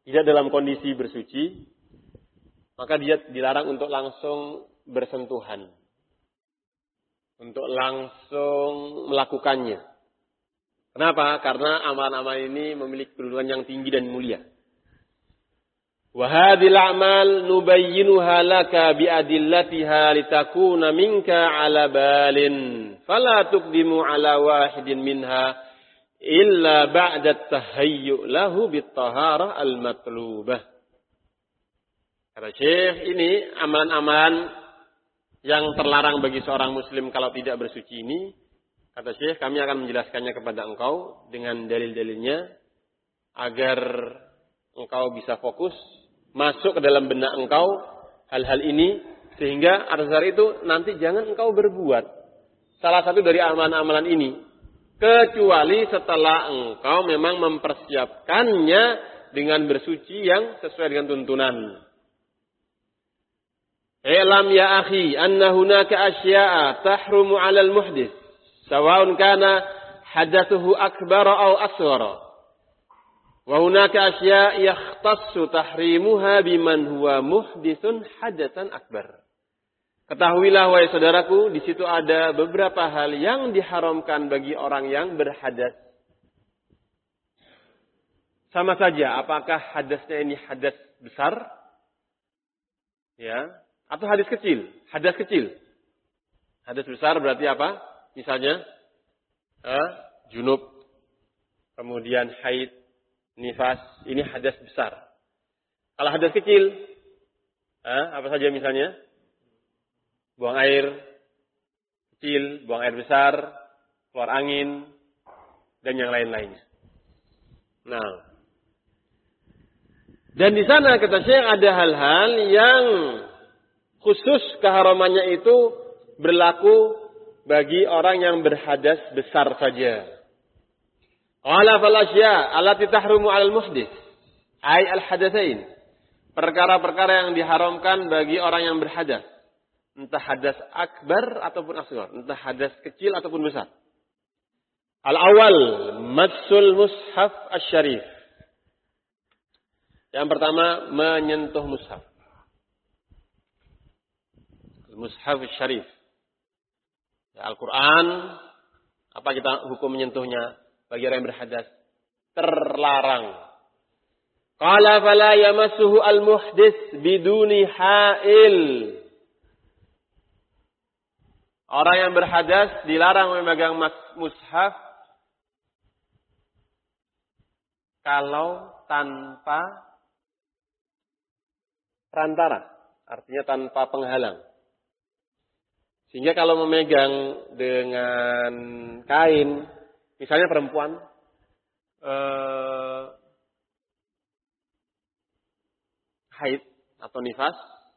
tidak dalam kondisi bersuci, maka dia dilarang untuk langsung bersentuhan. Untuk langsung melakukannya. Kenapa? Karena amalan-amalan ini memiliki kedudukan yang tinggi dan mulia. Wa hadhil a'mal nubayyinuha laka biadillatiha litakuna minka ala balin fala tuqdimu ala wahidin minha illa ba'da tahayyu lahu bit-taharah al-matlubah. Kata Syekh, ini amalan-amalan yang terlarang bagi seorang muslim kalau tidak bersuci ini, kata Syekh, kami akan menjelaskannya kepada engkau dengan dalil-dalilnya agar engkau bisa fokus masuk ke dalam benak engkau hal-hal ini, sehingga atas dasar itu nanti jangan engkau berbuat salah satu dari amalan-amalan ini kecuali setelah engkau memang mempersiapkannya dengan bersuci yang sesuai dengan tuntunan. I'lam ya akhi anna hunaka asya'a tahrumu 'alal muhdits sawa'un kana hadatsuhu akbar aw asghara. Wa hunaka asya' yakhtassu tahrimuha biman huwa muhditsun hadatsan akbar. Ketahuilah wahai saudaraku, di situ ada beberapa hal yang diharamkan bagi orang yang berhadas. Sama saja apakah hadasnya ini hadas besar? Ya, atau hadas kecil? Hadas kecil. Hadas besar berarti apa? Misalnya junub, kemudian haid, nifas, ini hadas besar. Kalau hadas kecil, apa saja misalnya? Buang air kecil, buang air besar, keluar angin, dan yang lain-lainnya. Nah, dan di sana kata Syekh ada hal-hal yang khusus keharamannya itu berlaku bagi orang yang berhadas besar saja. Qala fal asya' allati tahrumu 'alal muhdits ay al hadatsain. Perkara-perkara yang diharamkan bagi orang yang berhadas, entah hadas akbar ataupun asghar, entah hadas kecil ataupun besar. Al awal massul mushaf asy-syarif. Yang pertama menyentuh mushaf. Mushaf asy-syarif. Ya, Al-Qur'an, apa kita hukum menyentuhnya? Bagi orang yang berhadas terlarang. Qala fala yamassuhu al-muhdits biduni ha'il. Orang yang berhadas dilarang memegang mushaf kalau tanpa perantara, artinya tanpa penghalang. Sehingga kalau memegang dengan kain, misalnya perempuan haid atau nifas,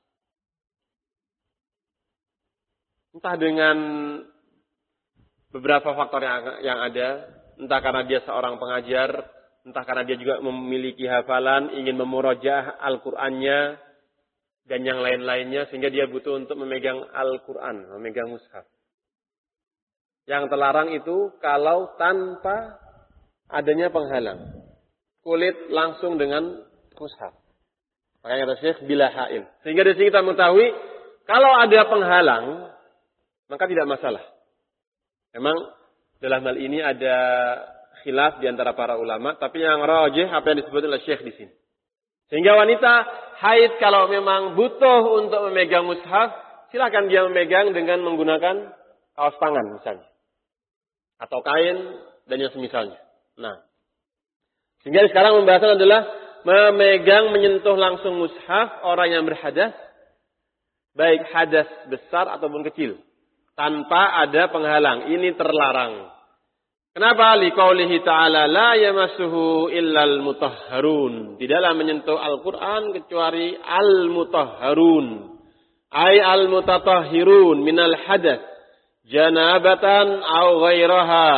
entah dengan beberapa faktor yang ada, entah karena dia seorang pengajar, entah karena dia juga memiliki hafalan, ingin memurojaah Al-Qur'annya, dan yang lain-lainnya, sehingga dia butuh untuk memegang Al-Qur'an, memegang mushaf. Yang terlarang itu kalau tanpa adanya penghalang. Kulit langsung dengan mushaf. Makanya kata Syekh bila ha'il. Sehingga dari sini kita mengetahui kalau ada penghalang maka tidak masalah. Memang dalam hal ini ada khilaf di antara para ulama, tapi yang rajih apa yang disebut oleh Syekh di sini. Sehingga wanita haid kalau memang butuh untuk memegang mushaf, silakan dia memegang dengan menggunakan kaos tangan misalnya. Atau kain dan yang semisalnya. Nah, sehingga sekarang pembahasan adalah memegang, menyentuh langsung mushaf orang yang berhadas, baik hadas besar ataupun kecil, tanpa ada penghalang. Ini terlarang. Kenapa? Liqaulihi ta'ala la yamassuhu illal mutahharun. Tidaklah menyentuh Al-Qur'an kecuali al-mutahharun. Ay al-mutatahhirun minal hadas. Janabatan au ghairaha.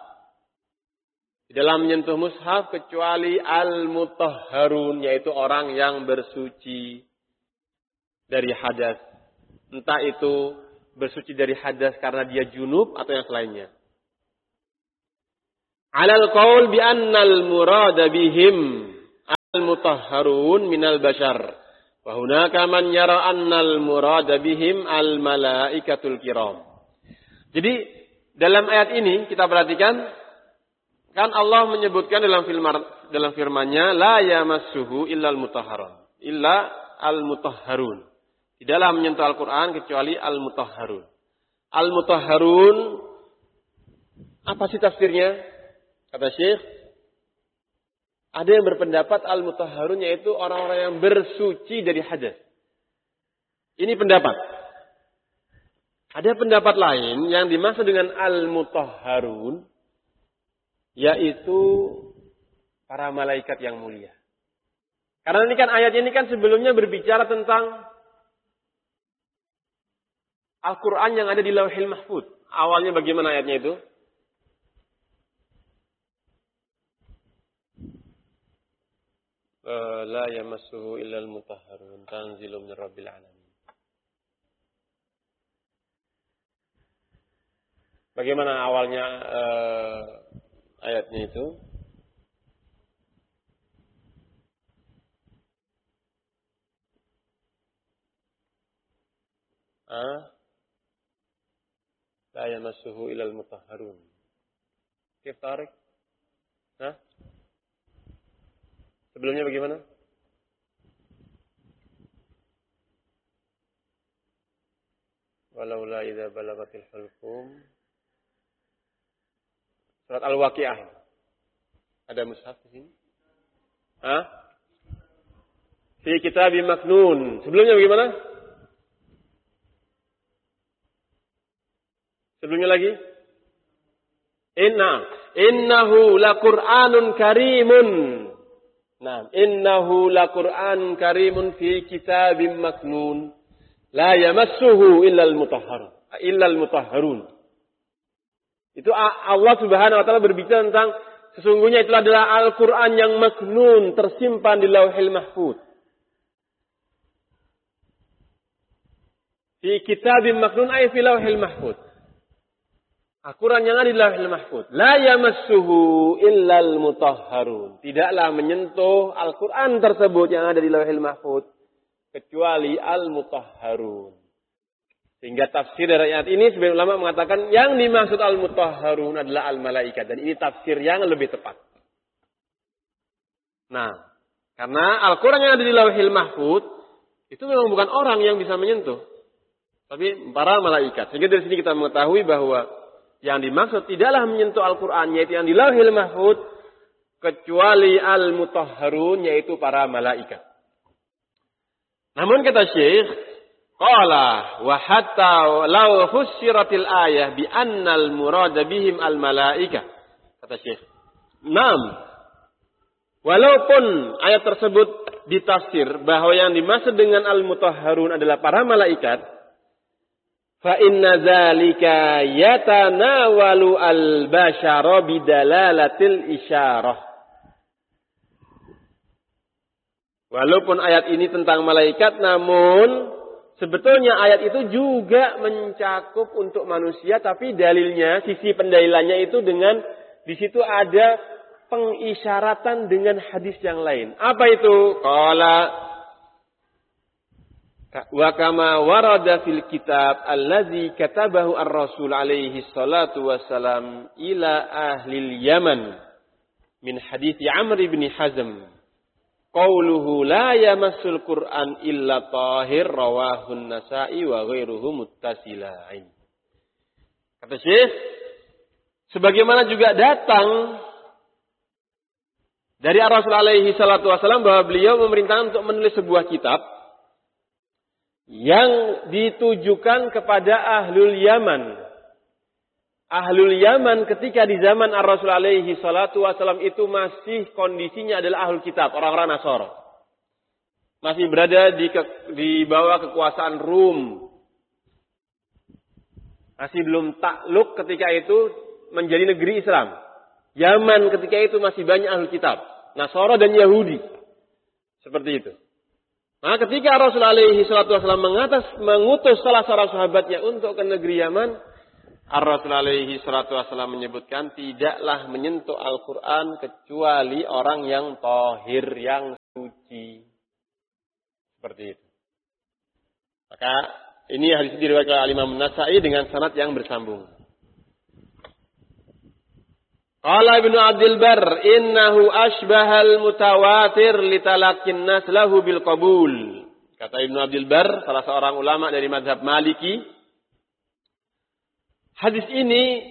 Di dalam menyentuh mushaf kecuali al-mutahharun, yaitu orang yang bersuci dari hadas. Entah itu bersuci dari hadas karena dia junub atau yang selainnya. Alal qaul bi annal murada bihim al-mutahharun al-mutahharun minal bashar. Wa hunaka man yara annal murada bihim al-malaikatul kiram. Jadi dalam ayat ini kita perhatikan kan Allah menyebutkan dalam firman-Nya la yamassuhu illal mutahharun. Illa al-mutahharun. Tidaklah menyentuh Al-Qur'an kecuali al-mutahharun. Al-mutahharun apa sih tafsirnya? Kata Syekh, ada yang berpendapat al-mutahharun yaitu orang-orang yang bersuci dari hadas. Ini pendapat. Ada pendapat lain yang dimaksud dengan al-mutahharun yaitu para malaikat yang mulia. Karena ini kan ayat ini kan sebelumnya berbicara tentang Al-Quran yang ada di Lauhil Mahfuz. Awalnya bagaimana ayatnya itu? La yamassuhu illal mutahharun tanzilun min rabbil alamin. Bagaimana awalnya ayatnya itu? La yamassuhu illal mutahharun. Kif Tarik? Sebelumnya bagaimana? Walaula idza balagatil hulqum. Surat Al-Waqiah. Ada mushaf di sini? Fi kitabim maknun. Sebelumnya bagaimana? Sebelumnya lagi? Innahu laqur'anun karimun. Nah, innahu laqur'anun karimun fi kitabim maknun. La yamassuhu illal mutahharun. Itu Allah Subhanahu wa taala berbicara tentang sesungguhnya itu adalah Al-Qur'an yang maknun, tersimpan di Lauhil Mahfuz. Fi kitabim maknun ay fi Lauhil Mahfuz. Al-Qur'an yang ada di Lauhil Mahfuz. La yamassuhu illal mutahharun. Tidaklah menyentuh Al-Qur'an tersebut yang ada di Lauhil Mahfuz kecuali al-mutahharun. Sehingga tafsir dari ayat ini sebagian ulama mengatakan yang dimaksud al-mutahharun adalah al-malaikat. Dan ini tafsir yang lebih tepat. Nah, karena Al-Quran yang ada di Lauhil Mahfuz itu memang bukan orang yang bisa menyentuh. Tapi para malaikat. Sehingga dari sini kita mengetahui bahwa yang dimaksud tidaklah menyentuh Al-Quran yaitu yang di Lauhil Mahfuz kecuali al-mutahharun yaitu para malaikat. Namun kata Syekh, qala wa hatta law fussiratil ayah bi annal murada bihim al malaikah. Kata Syekh. Walaupun ayat tersebut ditafsir bahwa yang dimaksud dengan al mutahharun adalah para malaikat, fa inna dzalika yatanawalu al bashara bidalalatil isyarah. Walaupun ayat ini tentang malaikat, namun sebetulnya ayat itu juga mencakup untuk manusia, tapi dalilnya, sisi pendalilannya itu dengan di situ ada pengisyaratan dengan hadis yang lain. Apa itu? Qala wa kama warada fil kitab allazi katabahu ar-rasul alaihi salatu wassalam ila ahli Yaman min hadits Amr bin Hazm. Qauluhu la yamassul Qur'an illa tahir rawahun Nasa'i wa ghairuhu muttasilain. Kata Syekh, sebagaimana juga datang dari Rasul alaihi salatu wasallam bahwa beliau memerintahkan untuk menulis sebuah kitab yang ditujukan kepada ahlul Yaman. Ahlul Yaman ketika di zaman Ar-Rasul alaihi salatu wasallam itu masih kondisinya adalah ahlul kitab, orang-orang Nasara. Masih berada di bawah kekuasaan Rum. Masih belum takluk ketika itu menjadi negeri Islam. Yaman ketika itu masih banyak ahlul kitab, Nasara dan Yahudi. Seperti itu. Nah, ketika Rasul alaihi salatu wasallam mengutus salah seorang sahabatnya untuk ke negeri Yaman, Ar-Rasul alaihi salatu wasallam menyebutkan tidaklah menyentuh Al-Quran kecuali orang yang tahir, yang suci. Seperti itu. Maka ini hadis diriwayatkan oleh Imam Nasa'i dengan sanad yang bersambung. Qala Ibnu Abdul Barr, innahu asbahal mutawatir litalaqqin nas lahu bil qabul. Kata Ibnu Abdul Barr, salah seorang ulama dari mazhab Maliki, hadis ini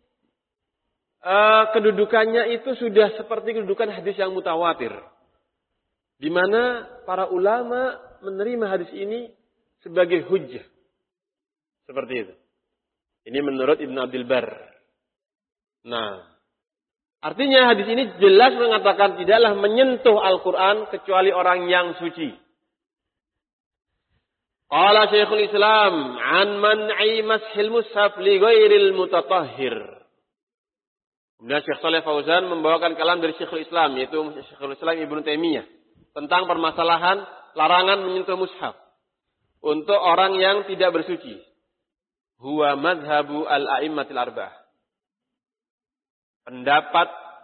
kedudukannya itu sudah seperti kedudukan hadis yang mutawatir. Di mana para ulama menerima hadis ini sebagai hujjah. Seperti itu. Ini menurut Ibnu Abdul Barr. Nah, artinya hadis ini jelas mengatakan tidaklah menyentuh Al-Quran kecuali orang yang suci. Qala Syekhul Islam an man'i mashil mushaf li ghairil mutatahhir. Kemudian Syekh Shalih Fauzan membawakan kalam dari Syekhul Islam, yaitu Syekhul Islam Ibnu Taimiyah, tentang permasalahan larangan menyentuh mushaf untuk orang yang tidak bersuci. Huwa madhabu al-a'immatil arba'ah. Pendapat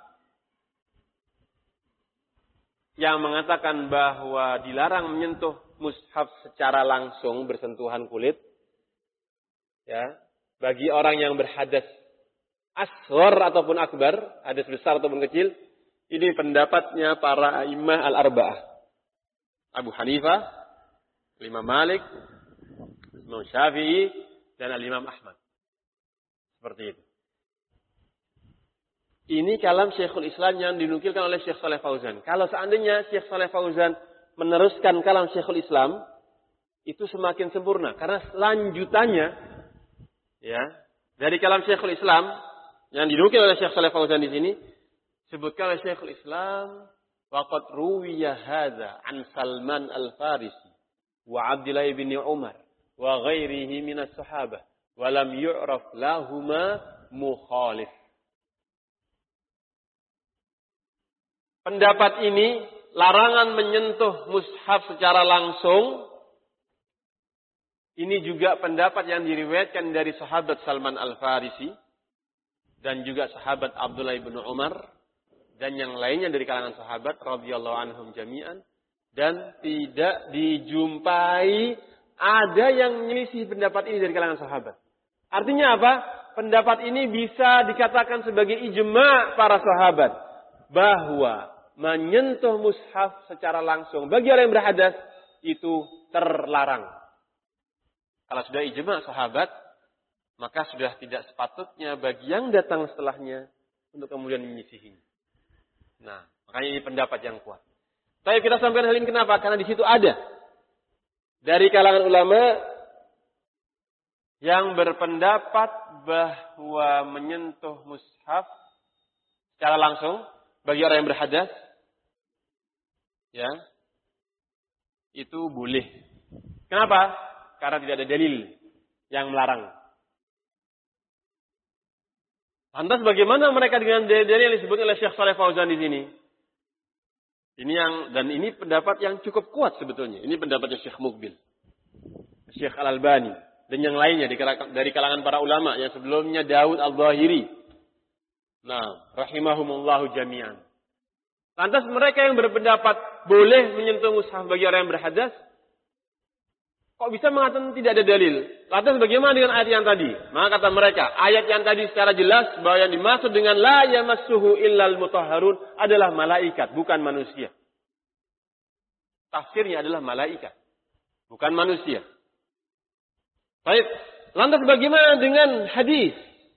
yang mengatakan bahwa dilarang menyentuh mushaf secara langsung bersentuhan kulit, ya, bagi orang yang berhadas asghar ataupun akbar, hadas besar ataupun kecil, ini pendapatnya para a'immah al-arba'ah. Abu Hanifah, Imam Malik, Imam Syafi'i, dan Al-Imam Ahmad. Seperti itu. Ini kalam Syekhul Islam yang dinukilkan oleh Syekh Shalih Fauzan. Kalau seandainya Syekh Shalih Fauzan meneruskan kalam Syekhul Islam, itu semakin sempurna. Karena lanjutannya, ya, dari kalam Syekhul Islam yang dinukil oleh Syekh Shalih Fauzan di sini, sebutkan oleh Syekhul Islam, waqad ruwiya hadza an Salman al-Farisi wa Abdullah bin Umar wa ghairihi minas sahabah wa lam yu'raf lahuma mukhalif. Pendapat ini, larangan menyentuh mushaf secara langsung, ini juga pendapat yang diriwayatkan dari sahabat Salman al-Farisi dan juga sahabat Abdullah bin Umar dan yang lainnya dari kalangan sahabat radhiyallahu anhum jami'an, dan tidak dijumpai ada yang menyelisih pendapat ini dari kalangan sahabat. Artinya apa? Pendapat ini bisa dikatakan sebagai ijma' para sahabat bahwa menyentuh mushaf secara langsung bagi orang yang berhadas itu terlarang. Kalau sudah ijma' sahabat, maka sudah tidak sepatutnya bagi yang datang setelahnya untuk kemudian menyisihinya. Nah, makanya ini pendapat yang kuat. Tapi kita sampaikan hal ini kenapa? Karena di situ ada dari kalangan ulama yang berpendapat bahwa menyentuh mushaf secara langsung bagi orang yang berhadas, ya, itu boleh. Kenapa? Karena tidak ada dalil yang melarang. Lantas bagaimana mereka dengan dalil yang disebut oleh Syekh Shalih Fauzan di sini? Ini pendapat yang cukup kuat sebetulnya. Ini pendapatnya Syekh Muqbil, Syekh Al-Albani, dan yang lainnya dari kalangan para ulama yang sebelumnya Daud Al-Zahiri. Nah, rahimahumullahu jami'an. Lantas mereka yang berpendapat boleh menyentuh mushaf bagi orang yang berhadas, kok bisa mengatakan tidak ada dalil? Lantas bagaimana dengan ayat yang tadi? Maka kata mereka, ayat yang tadi secara jelas bahwa yang dimaksud dengan la yamassuhu illal mutahharun adalah malaikat, bukan manusia. Tafsirnya adalah malaikat, bukan manusia. Baik, lantas bagaimana dengan hadis?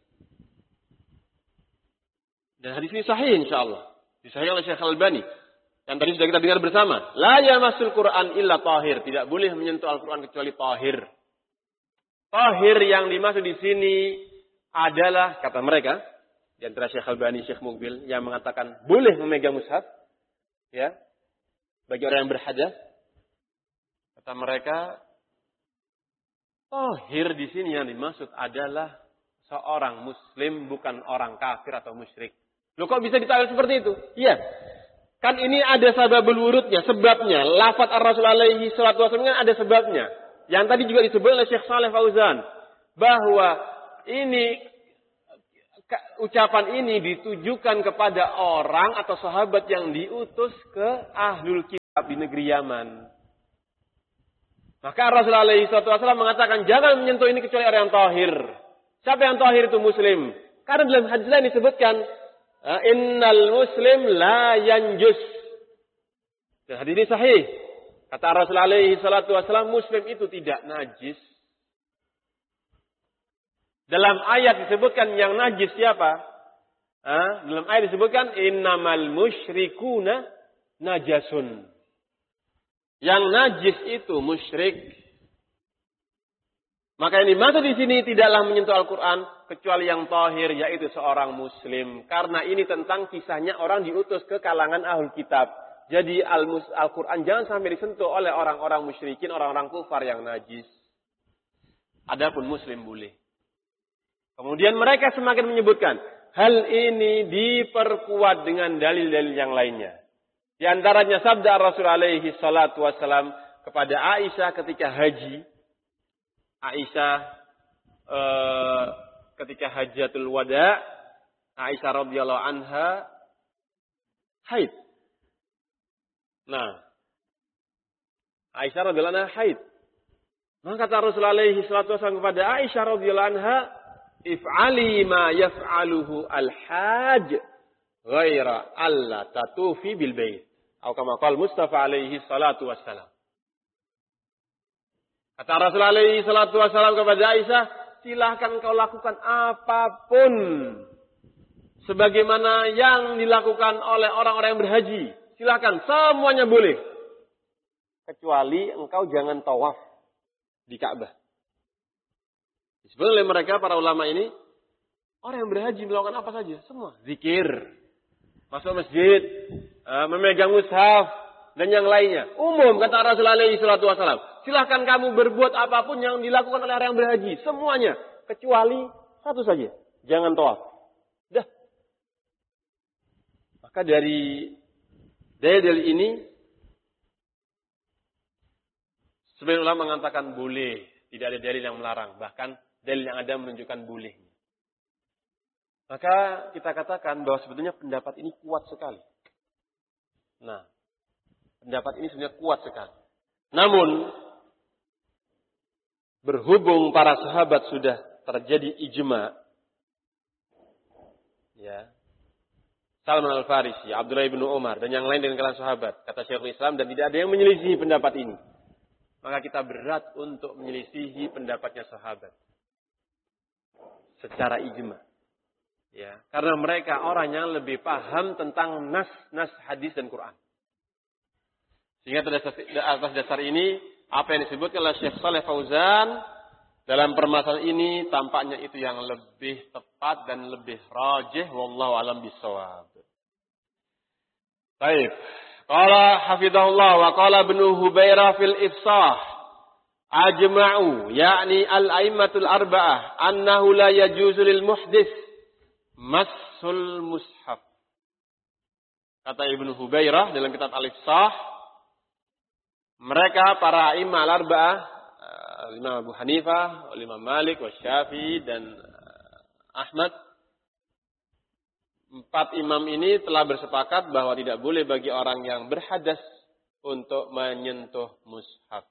Dan hadis ini sahih insyaallah. Disahihkan oleh Syekh Al-Albani. Yang tadi sudah kita dengar bersama. La yamassul Qur'an illa tahir. Tidak boleh menyentuh Al-Quran kecuali tahir. Tahir yang dimaksud di sini adalah, kata mereka, di antara Syekh Al-Albani, Syekh Muqbil, yang mengatakan boleh memegang mushaf, ya, bagi orang yang berhadas. Kata mereka, tahir di sini yang dimaksud adalah seorang muslim, bukan orang kafir atau musyrik. Loh, kok bisa ditakwil seperti itu? Iya. Kan ini ada sababul wurudnya, sebabnya. Lafaz ar-Rasul alaihi salatu wasallam kan ada sebabnya. Yang tadi juga disebut oleh Syekh Shalih Fauzan. Bahwa ini ucapan ini ditujukan kepada orang atau sahabat yang diutus ke ahlul kitab di negeri Yaman. Maka Rasulullah SAW mengatakan jangan menyentuh ini kecuali orang yang tahir. Siapa yang tahir itu muslim. Karena dalam hadis lain disebutkan innal muslim la yanjus. Dan hadis ini sahih. Kata Rasulullah SAW muslim itu tidak najis. Dalam ayat disebutkan yang najis siapa? Dalam ayat disebutkan innamal musyrikuna najasun. Yang najis itu musyrik. Maka yang dimaksud di sini tidaklah menyentuh Al-Quran kecuali yang tahir, yaitu seorang muslim. Karena ini tentang kisahnya orang diutus ke kalangan ahlul kitab. Jadi Al-Quran jangan sampai disentuh oleh orang-orang musyrikin, orang-orang kufar yang najis. Adapun muslim boleh. Kemudian mereka semakin menyebutkan hal ini diperkuat dengan dalil-dalil yang lainnya. Di antaranya sabda Rasulullah SAW kepada Aisyah ketika haji. Aisyah ketika hajatul wada, Aisyah radhiyallahu anha haid. Nah, Aisyah radhiyallahu anha haid. Maka kata Rasulullah SAW kepada Aisyah radhiyallahu anha, if'ali ma yaf'aluhu al-hajj ghaira alla tatufi bil bait. Atau kama qala Mustafa alaihi salatu wassalam. Kata Rasulullah alaihi salatu wassalam kepada Aisyah, silahkan kau lakukan apapun sebagaimana yang dilakukan oleh orang-orang yang berhaji. Silahkan, semuanya boleh. Kecuali engkau jangan tawaf di Ka'bah. Disebut oleh mereka, para ulama ini, orang yang berhaji melakukan apa saja? Semua. Zikir, masuk masjid, memegang mushaf, dan yang lainnya. Umum, kata Rasulullah SAW. Silahkan kamu berbuat apapun yang dilakukan oleh orang yang berhaji. Semuanya. Kecuali satu saja. Jangan tawaf. Dah. Maka dari dalil ini, sebagian ulama mengatakan boleh. Tidak ada dalil yang melarang. Bahkan dalil yang ada menunjukkan bolehnya. Maka kita katakan bahwa sebetulnya pendapat ini kuat sekali. Nah, pendapat ini sebenarnya kuat sekali. Namun, berhubung para sahabat sudah terjadi ijma, ya, Salman Al-Farisi, Abdullah bin Umar, dan yang lain dengan kalangan sahabat, kata Syekhul Islam, dan tidak ada yang menyelisihi pendapat ini. Maka kita berat untuk menyelisihi pendapatnya sahabat secara ijma. Ya, karena mereka orang yang lebih paham tentang nas hadis dan Quran. Sehingga atas dasar ini, apa yang disebutkan oleh Syekh Shalih Fauzan dalam permasalahan ini tampaknya itu yang lebih tepat dan lebih rajih, wallahu alam bisawab. Baik. Qala hafizahullah wa qala Ibnu Hubairah fil ifsah ajma'u yakni al-a'immatul arba'ah annahu la yajuzu lil muhdits massul mushaf. Kata Ibnu Hubairah dalam kitab Al-Ifsah, mereka para a'imah al-arba'ah, Imam Abu Hanifah, Imam Malik, Syafi'i dan Ahmad, 4 imam ini telah bersepakat bahwa tidak boleh bagi orang yang berhadas untuk menyentuh mushaf.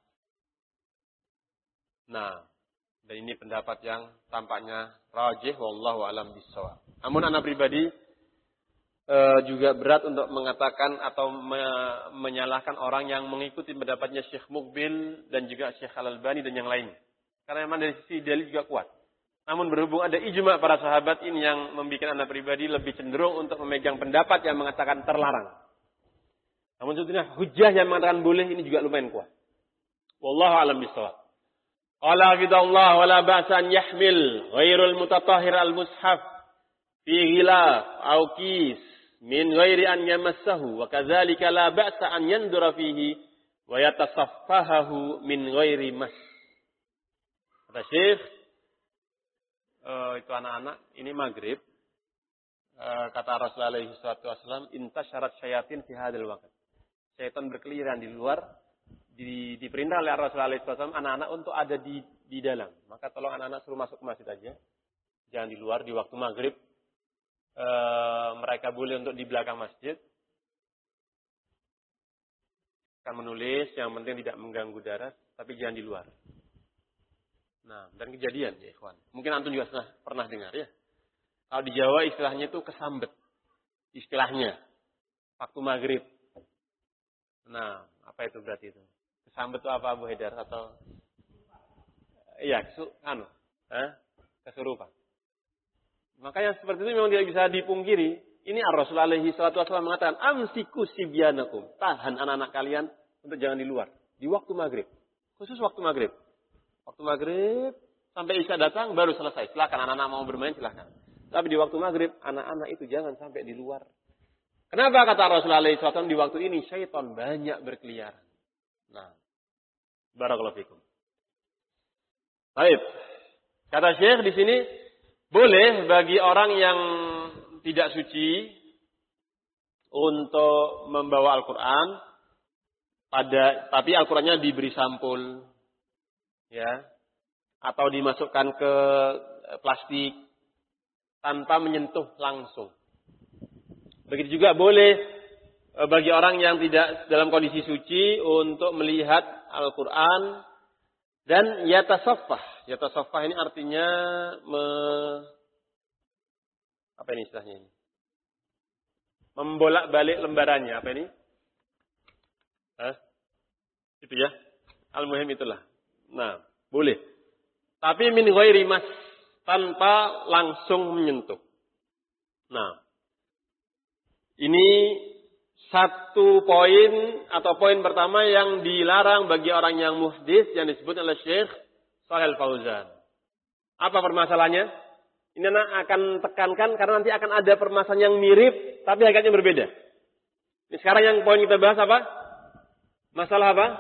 Nah, dan ini pendapat yang tampaknya rajih, wallahu alam bissawab. Namun anak pribadi juga berat untuk mengatakan atau menyalahkan orang yang mengikuti pendapatnya Syekh Muqbil dan juga Syekh Al-Albani dan yang lain. Karena memang dari sisi dalil juga kuat. Namun berhubung ada ijma para sahabat ini yang membuat anak pribadi lebih cenderung untuk memegang pendapat yang mengatakan terlarang. Namun sebetulnya hujah yang mengatakan boleh ini juga lumayan kuat. Wallahu a'lam bishawab. Qala hafizahullah wala ba'sa an yahmil ghairul mutatahhir al-mushaf fi ghilaf aw kis min ghairi an yamassahu wa kadzalika la ba'sa an yandura fihi wa yatasaffahahu min ghairi mas. Kata Syekh, itu anak-anak, ini maghrib. Kata Rasulullah SAW, intasyarat syayatin fi hadal waqt. Syaitan berkeliaran di luar, diperintah oleh Rasulullah SAW, anak-anak untuk ada di dalam. Maka tolong anak-anak suruh masuk ke masjid aja. Jangan di luar di waktu maghrib. Mereka boleh untuk di belakang masjid. Akan menulis, yang penting tidak mengganggu daras, tapi jangan di luar. Nah, dan kejadian ya ikhwan. Mungkin antum juga pernah dengar ya. Kalau di Jawa istilahnya itu kesambet. Istilahnya. Waktu maghrib. Nah, apa itu berarti itu? Kesambet itu apa Abu Haidar? Atau iya, kesurupan. Maka yang seperti itu memang tidak bisa dipungkiri. Ini Ar-Rasul alaihi salatu wasallam mengatakan, amsiku sibyanakum. Tahan anak-anak kalian untuk jangan di luar. Di waktu maghrib. Khusus waktu maghrib. Waktu maghrib sampai isya datang baru selesai. Silakan anak-anak mau bermain silakan. Tapi di waktu maghrib anak-anak itu jangan sampai di luar. Kenapa kata Rasulullah SAW di waktu ini syaitan banyak berkeliaran. Nah, barakallahu fikum. Baik. Kata Syekh di sini boleh bagi orang yang tidak suci untuk membawa Al-Qur'an tapi Al-Qur'annya diberi sampul ya atau dimasukkan ke plastik tanpa menyentuh langsung. Begitu juga boleh bagi orang yang tidak dalam kondisi suci untuk melihat Al-Quran dan yatasaffah. Yatasaffah ini artinya apa ini istilahnya ini? Membolak-balik lembarannya. Apa ini? Itu ya. Al-muhim itulah. Nah, boleh. Tapi min ghairi mas, tanpa langsung menyentuh. Nah, ini satu poin atau poin pertama yang dilarang bagi orang yang muhdis yang disebut oleh Syekh Shalih Al-Fauzan. Apa permasalahannya? Ini akan tekankan karena nanti akan ada permasalahan yang mirip tapi agaknya berbeda. Ini sekarang yang poin kita bahas apa? Masalah apa?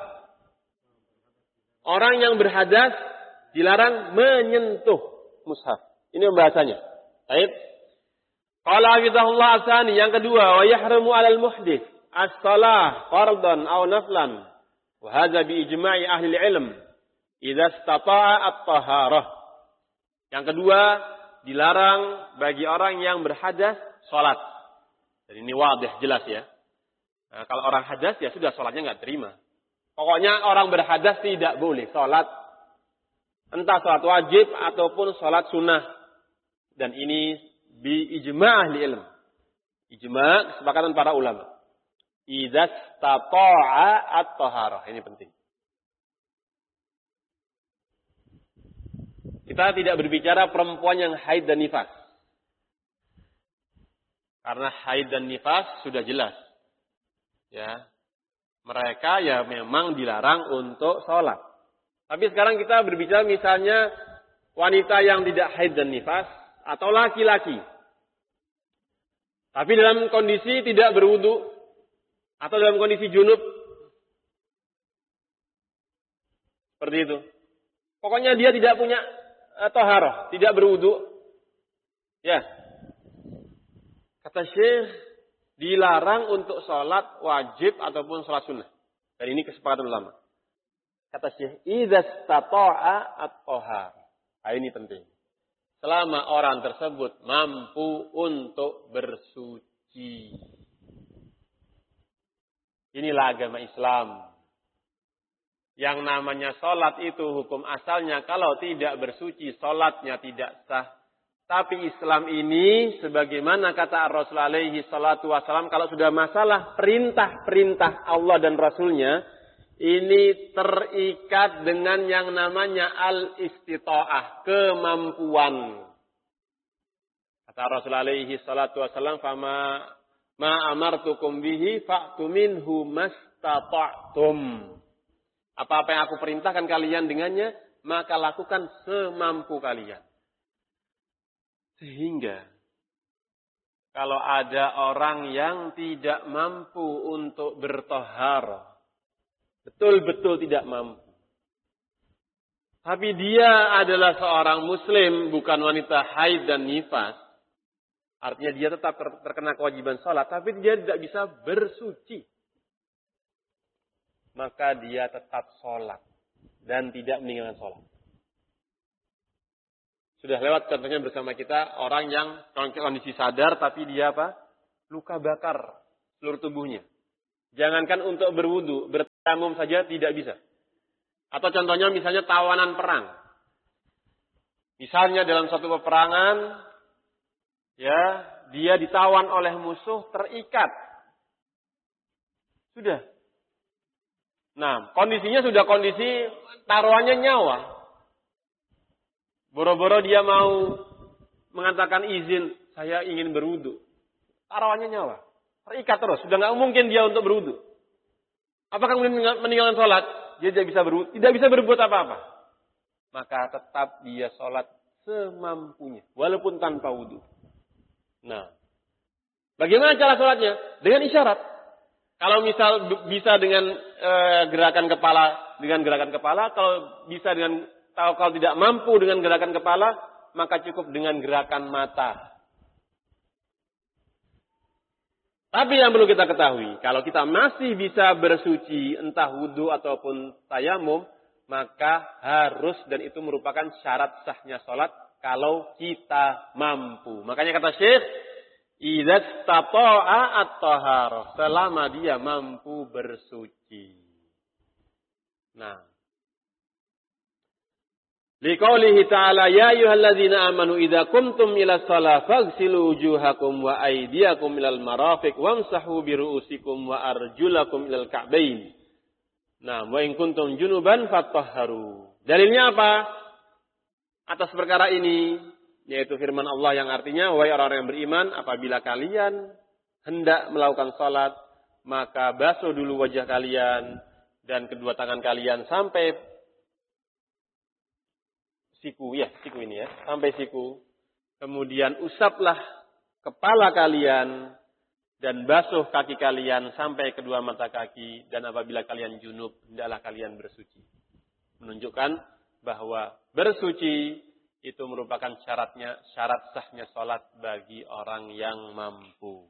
Orang yang berhadas dilarang menyentuh mushaf. Ini pembahasannya. Baik. Qala hafizahullah asani, yang kedua, wa yahramu 'alal muhdits as-shalah fardhan aw naflan. Wa hadza bi ijma'i ahli ilm idza istata'a at-taharah. Yang kedua, dilarang bagi orang yang berhadas salat. Dan ini wadih jelas ya. Nah, kalau orang hadas ya sudah salatnya enggak terima. Pokoknya orang berhadas tidak boleh salat. Entah salat wajib ataupun salat sunnah. Dan ini bi ijma' ahli ilm. Ijma' kesepakatan para ulama. Idza istata'a at-taharah. Ini penting. Kita tidak berbicara perempuan yang haid dan nifas. Karena haid dan nifas sudah jelas. Ya. Mereka ya memang dilarang untuk sholat. Tapi sekarang kita berbicara misalnya wanita yang tidak haid dan nifas atau laki-laki. Tapi dalam kondisi tidak berwudu atau dalam kondisi junub. Seperti itu. Pokoknya dia tidak punya taharah, tidak berwudu. Ya. Kata Syekh, dilarang untuk sholat wajib ataupun sholat sunnah. Dan ini kesepakatan ulama. Kata Syekh, idza istata'a at-tahar. Nah, ini penting. Selama orang tersebut mampu untuk bersuci. Inilah agama Islam. Yang namanya sholat itu hukum asalnya kalau tidak bersuci, sholatnya tidak sah. Tapi Islam ini, sebagaimana kata Rasulullah alaihi salatu wasalam, kalau sudah masalah perintah-perintah Allah dan Rasulnya, ini terikat dengan yang namanya al-istita'ah, kemampuan. Kata Rasulullah alaihi salatu wasalam, "Fama ma amartukum bihi fa'tu minhu mastata'tum." Apa-apa yang aku perintahkan kalian dengannya, maka lakukan semampu kalian. Sehingga kalau ada orang yang tidak mampu untuk bertaharah, betul-betul tidak mampu. Tapi dia adalah seorang muslim, bukan wanita haid dan nifas. Artinya dia tetap terkena kewajiban sholat, tapi dia tidak bisa bersuci. Maka dia tetap sholat dan tidak meninggalkan sholat. Sudah lewat contohnya bersama kita orang yang kondisi sadar tapi dia apa? Luka bakar seluruh tubuhnya. Jangankan untuk berwudu, bertayamum saja tidak bisa. Atau contohnya misalnya tawanan perang. Misalnya dalam suatu peperangan, ya, dia ditawan oleh musuh, terikat. Sudah. Nah, kondisinya sudah kondisi taruhannya nyawa. Boro-boro dia mau mengatakan izin, saya ingin berwudu. Taruhannya nyawa. Terikat terus. Sudah nggak mungkin dia untuk berwudu. Apakah kemudian meninggalkan sholat? Dia tidak bisa berwudu. Tidak bisa berbuat apa-apa. Maka tetap dia sholat semampunya. Walaupun tanpa wudu. Nah. Bagaimana cara sholatnya? Dengan isyarat. Kalau misal bisa dengan gerakan kepala. Kalau bisa dengan kalau tidak mampu dengan gerakan kepala, maka cukup dengan gerakan mata. Tapi yang perlu kita ketahui, kalau kita masih bisa bersuci, entah wudu ataupun tayamum, maka harus, dan itu merupakan syarat sahnya sholat, kalau kita mampu. Makanya kata Syekh, idza stata'a at-taharah, selama dia mampu bersuci. Nah, liqaulihi ta'ala ya ayyuhalladzina amanu idza qumtum ila shalah faghsilu wujuhakum wa aydiyakum ilal marafiq wamsahu bi ru'usikum wa arjulakum ilal ka'bain. Nah, wa in kuntum junuban fatahharu. Dalilnya apa? Atas perkara ini, yaitu firman Allah yang artinya wahai orang-orang yang beriman, apabila kalian hendak melakukan salat, maka basuh dulu wajah kalian dan kedua tangan kalian sampai siku ini ya, sampai siku. Kemudian usaplah kepala kalian dan basuh kaki kalian sampai kedua mata kaki, dan apabila kalian junub, hendaklah kalian bersuci. Menunjukkan bahwa bersuci itu merupakan syarat sahnya salat bagi orang yang mampu.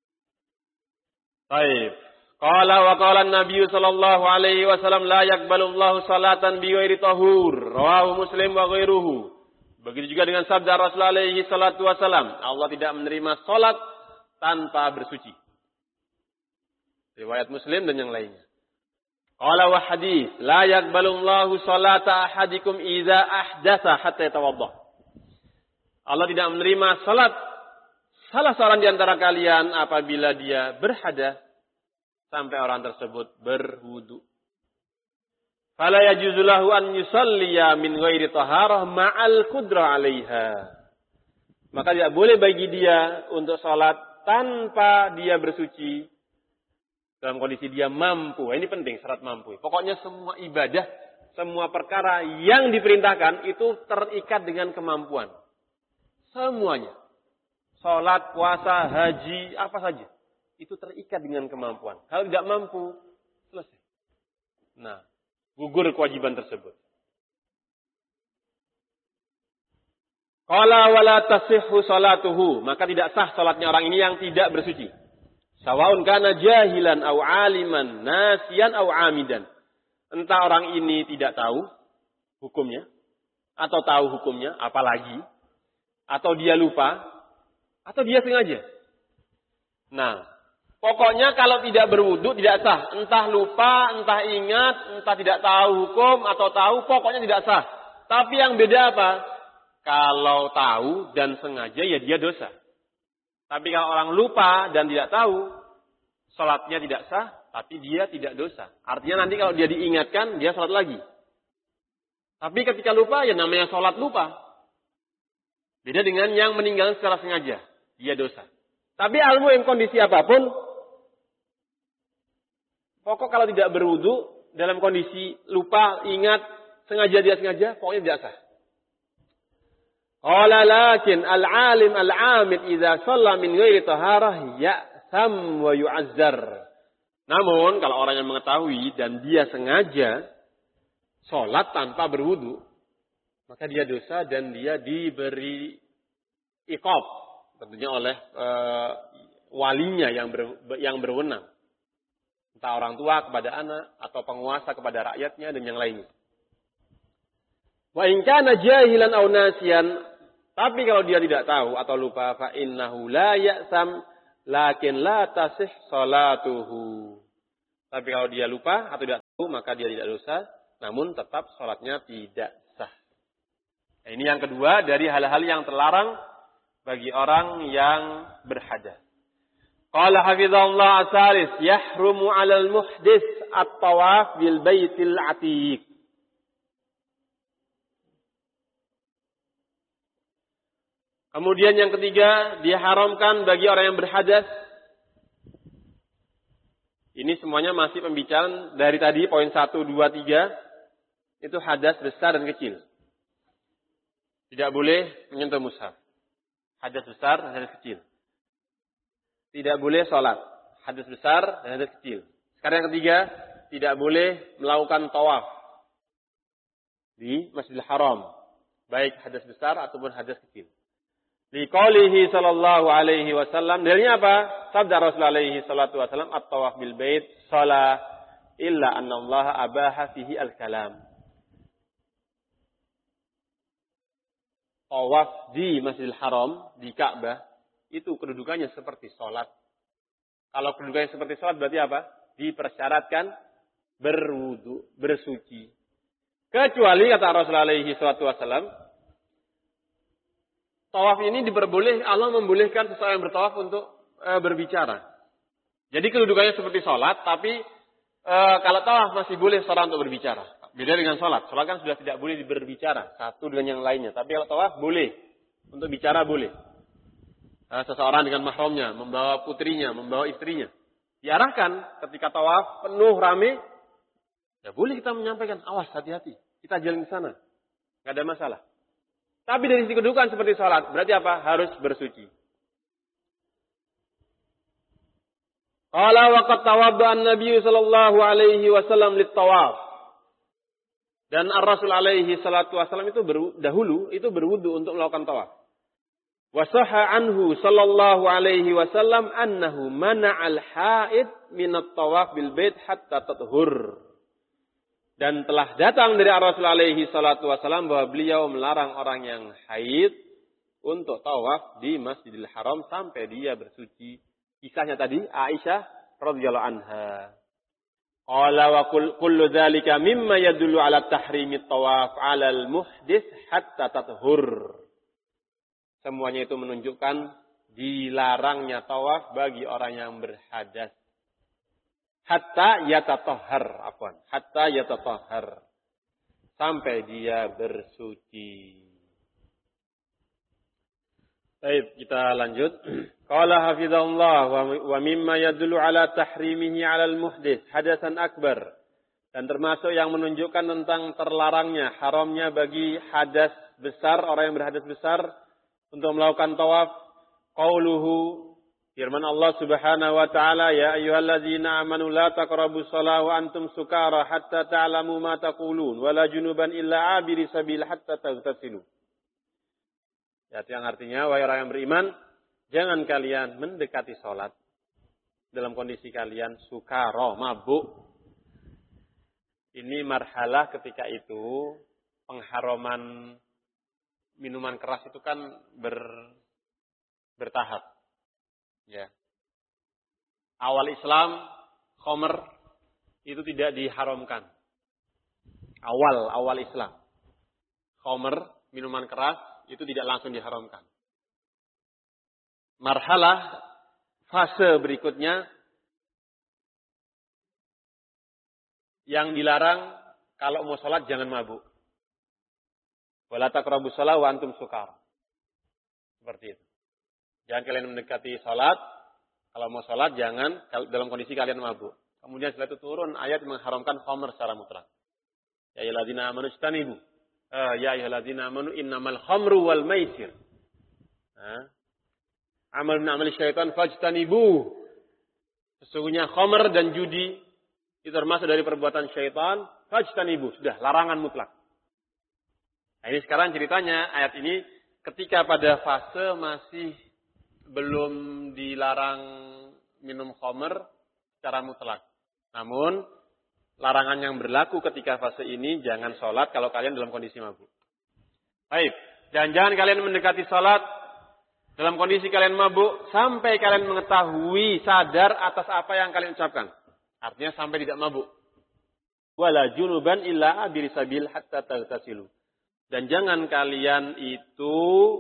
Baik. Qala wa qala an-nabiy sallallahu alaihi wasallam la yaqbalu Allahu salatan bi ghairi tahur. Rawahu Muslim wa ghairuhu. Begitu juga dengan sabda Rasulullah alaihi salatu wasallam, Allah tidak menerima salat tanpa bersuci. Riwayat Muslim dan yang lainnya. Qala wa hadis la yaqbalu Allahu salata ahadikum idza ahdatsa hatta yatawadda. Allah tidak menerima salat salah seorang di antara kalian apabila dia berhadas sampai orang tersebut berwudu. Fala yajuzu lahu an yusalliya min ghairi taharah ma'al qudrah 'alaiha. Maka tidak boleh bagi dia untuk salat tanpa dia bersuci dalam kondisi dia mampu. Ini penting, syarat mampu. Pokoknya semua ibadah, semua perkara yang diperintahkan itu terikat dengan kemampuan. Semuanya. Salat, puasa, haji, apa saja. Itu terikat dengan kemampuan. Kalau tidak mampu, selesai. Nah, gugur kewajiban tersebut. Qala wala tasihhu salatuhu, maka tidak sah salatnya orang ini yang tidak bersuci. Sawaun kana jahilan au aliman, nasiyan au amidan. Entah orang ini tidak tahu hukumnya atau tahu hukumnya, apalagi atau dia lupa atau dia sengaja. Nah, pokoknya kalau tidak berwudu tidak sah. Entah lupa, entah ingat, entah tidak tahu hukum atau tahu, pokoknya tidak sah. Tapi yang beda apa? Kalau tahu dan sengaja ya dia dosa. Tapi kalau orang lupa dan tidak tahu, salatnya tidak sah, tapi dia tidak dosa. Artinya nanti kalau dia diingatkan, dia salat lagi. Tapi ketika lupa, ya namanya salat lupa. Beda dengan yang meninggalkan secara sengaja. Dia dosa. Tapi al-mu'min kondisi apapun, pokok kalau tidak berwudu, dalam kondisi lupa, ingat, sengaja dia sengaja, pokoknya tidak sah. Qala lakin al-alim al-amid idza shalla min ghairi taharah ya'sam wa yu'azzar. Namun kalau orang yang mengetahui dan dia sengaja salat tanpa berwudu, maka dia dosa dan dia diberi iqab, tentunya oleh walinya yang berwenang. Entah orang tua kepada anak atau penguasa kepada rakyatnya dan yang lainnya. Wa in kana jahilan aw nasiyan, Tapi kalau dia tidak tahu atau lupa, fa innahu la ya'sam lakin la tasih salatuhu. Tapi kalau dia lupa atau tidak tahu, maka dia tidak dosa, namun tetap salatnya tidak sah. Nah, ini yang kedua dari hal-hal yang terlarang bagi orang yang berhadas. Qala hafizahullah asalis yahrumu 'alal muhdis at-tawaf bil baitil atiq. Kemudian yang ketiga, diharamkan bagi orang yang berhadas. Ini semuanya masih pembicaraan dari tadi, poin 1, 2, 3. Itu hadas besar dan kecil. Tidak boleh menyentuh mushaf. Hadas besar dan hadas kecil. Tidak boleh sholat. Hadas besar dan hadas kecil. Sekarang yang ketiga, tidak boleh melakukan tawaf di Masjidil Haram. Baik hadas besar ataupun hadas kecil. Liqaulihi sallallahu alaihi wasallam. Dalilnya apa? Sabda Rasulullah alaihi salatu wasallam, at-tawaf bil bait shalah illa anna Allah abaha fihi al-kalam. Tawaf di Masjidil Haram, di Ka'bah, itu kedudukannya seperti salat. Kalau kedudukannya seperti salat berarti apa? Dipersyaratkan berwudu, bersuci. Kecuali kata Rasulullah alaihi salatu wasallam, tawaf ini Allah membolehkan seseorang yang bertawaf untuk berbicara. Jadi kedudukannya seperti sholat, tapi kalau tawaf masih boleh seorang untuk berbicara. Beda dengan sholat. Sholat kan sudah tidak boleh berbicara satu dengan yang lainnya. Tapi kalau tawaf boleh. Untuk bicara boleh. Seseorang dengan mahramnya, membawa putrinya, membawa istrinya. Diarahkan ketika tawaf penuh rame, ya boleh kita menyampaikan, awas hati-hati. Kita jalan ke sana. Nggak ada masalah. Tapi dari sisi kedudukan seperti salat, berarti apa? Harus bersuci. Qala wa qad tawadda'a an-nabiy sallallahu alaihi wasallam lit-tawaf. Dan Ar-Rasul alaihi salatu wasallam itu dahulu itu berwudu untuk melakukan tawaf. Wa sahha anhu sallallahu alaihi wasallam annahu mana'al haid min at-tawaf bil bait hatta tathur. Dan telah datang dari Rasul alaihi salatu wasallam bahwa beliau melarang orang yang haid untuk tawaf di Masjidil Haram sampai dia bersuci. Kisahnya tadi Aisyah radhiyallahu anha. Qala wa kullu dzalika mimma yadullu ala tahrimi tawaf 'ala al-muhdits hatta tathur. Semuanya itu menunjukkan dilarangnya tawaf bagi orang yang berhadas. Hatta yatatahhar. Sampai dia bersuci. Baik, kita lanjut. Qala hafizahullah wa mimma yadullu ala tahrimihi 'ala al-muhdits hadasan akbar. Dan termasuk yang menunjukkan tentang terlarangnya, haramnya bagi hadas besar, orang yang berhadas besar untuk melakukan tawaf, qauluhu, firman Allah Subhanahu wa taala, ya ayyuhalladzina amanu la taqrabus shalah wa antum sukara hatta ta'lamu ma taqulun wa la junuban illa abiri sabil hatta taghtasilu. Ya, yang artinya wahai orang yang beriman, jangan kalian mendekati salat dalam kondisi kalian sukara, mabuk. Ini marhalah ketika itu pengharaman minuman keras itu kan bertahap. Ya. Awal Islam, khamr itu tidak diharamkan. Awal Islam. Khamr, minuman keras, itu tidak langsung diharamkan. Marhalah, fase berikutnya, yang dilarang, kalau mau sholat jangan mabuk. Wala taqrabus shalah wa antum sukar. Seperti itu. Jangan kalian mendekati salat. Kalau mau salat jangan dalam kondisi kalian mabuk. Kemudian setelah itu turun ayat mengharamkan khamr secara mutlak. Ya ayyuhalladzina amanu istanibu. Ya ayyuhalladzina amanu innamal khamru wal maisir. Amal min amali syaitan fajtanibu. Sesungguhnya khamr dan judi itu termasuk dari perbuatan syaitan. Fajtanibu. Sudah larangan mutlak. Nah, ini sekarang ceritanya ayat ini ketika pada fase masih belum dilarang minum khamr secara mutlak. Namun, larangan yang berlaku ketika fase ini, jangan sholat kalau kalian dalam kondisi mabuk. Baik, Dan jangan kalian mendekati salat dalam kondisi kalian mabuk sampai kalian mengetahui sadar atas apa yang kalian ucapkan. Artinya sampai tidak mabuk. Wala junuban illa abiri sabil hatta taghtasilu. Dan jangan kalian itu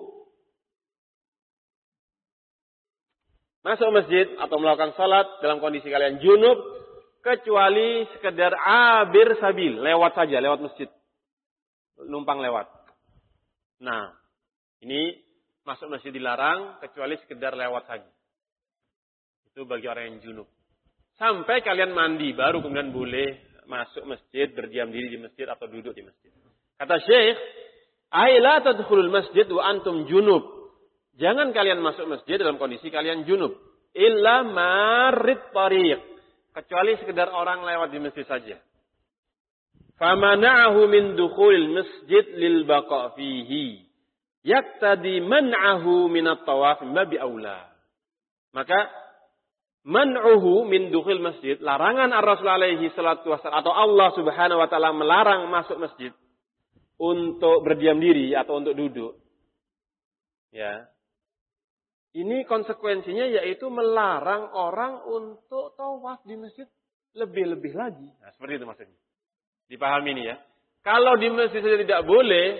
masuk masjid atau melakukan salat dalam kondisi kalian junub kecuali sekedar abir sabil, lewat saja, lewat masjid. Numpang lewat. Nah, ini masuk masjid dilarang kecuali sekedar lewat saja. Itu bagi orang yang junub. Sampai kalian mandi baru kemudian boleh masuk masjid, berdiam diri di masjid atau duduk di masjid. Kata Syekh, "Ai la tadkhulul masjid wa antum junub." Jangan kalian masuk masjid dalam kondisi kalian junub. Illa marid tariq. Kecuali sekedar orang lewat di masjid saja. Famana'ahu min dukhulil masjid lil baqa' fihi. Yaktadi man'ahu min at-tawaf babi aula. Maka man'uhu min dukhil masjid, larangan ar-Rasul alaihi salatu wassalam atau Allah Subhanahu wa taala melarang masuk masjid untuk berdiam diri atau untuk duduk. Ya. Ini konsekuensinya yaitu melarang orang untuk tawaf di masjid lebih-lebih lagi. Nah, seperti itu maksudnya. Dipahami ini ya. Kalau di masjid saja tidak boleh,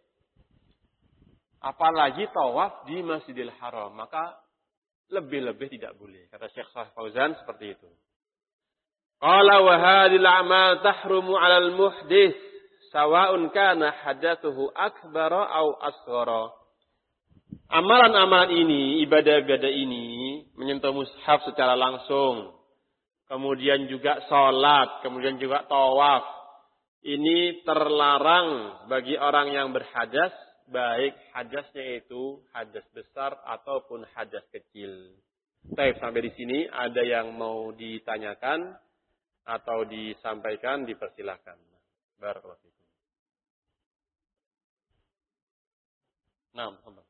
apalagi tawaf di Masjidil Haram, maka lebih-lebih tidak boleh. Kata Syekh Shalih Fauzan seperti itu. Qala wa hadhil a'mal tahrumu 'alal muhdits sawa'un kana hadatsuhu akbara aw asghara. Amalan-amalan ini, ibadah-ibadah ini menyentuh mushaf secara langsung. Kemudian juga salat, kemudian juga tawaf. Ini terlarang bagi orang yang berhadas, baik hadasnya itu hadas besar ataupun hadas kecil. Baik, sampai di sini ada yang mau ditanyakan atau disampaikan, dipersilahkan. Barakallahu fikum. Nah, apa?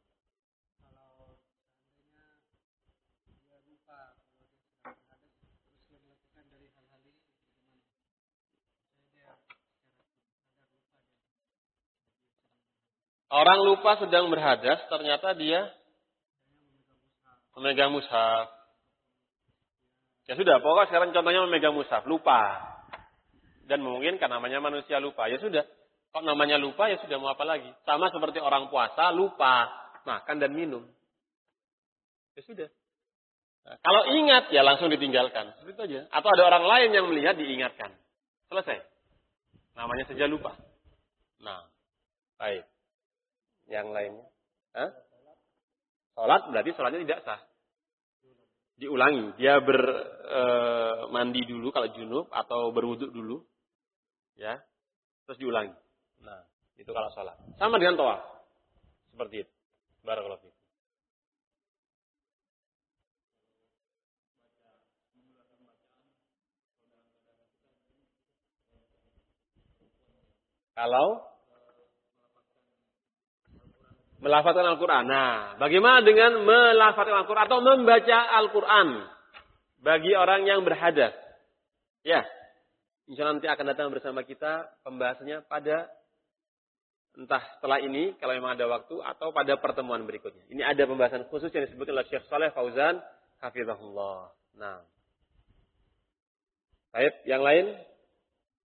Orang lupa sedang berhadas, ternyata dia memegang mushaf. Ya sudah, pokoknya sekarang contohnya memegang mushaf, lupa. Dan memungkinkan namanya manusia lupa. Ya sudah, kok namanya lupa ya sudah mau apa lagi. Sama seperti orang puasa, lupa makan dan minum. Ya sudah. Nah, kalau ingat ya langsung ditinggalkan. Seperti itu aja. Atau ada orang lain yang melihat diingatkan. Selesai. Namanya saja lupa. Nah, baik. Yang lainnya. Sholat berarti sholatnya tidak sah. Diulangi. Dia mandi dulu kalau junub atau berwuduk dulu. Ya. Terus diulangi. Nah, itu kalau sholat. Sama dengan tawaf. Seperti itu. Barakallahu fiikum. Kalau melafadzkan Al-Quran. Nah, bagaimana dengan melafadzkan Al-Quran atau membaca Al-Quran bagi orang yang berhadas? Ya, insya Allah nanti akan datang bersama kita pembahasannya pada entah setelah ini, kalau memang ada waktu, atau pada pertemuan berikutnya. Ini ada pembahasan khusus yang disebutkan oleh Syekh Shalih Fauzan, hafizahullah. Nah, baik, yang lain?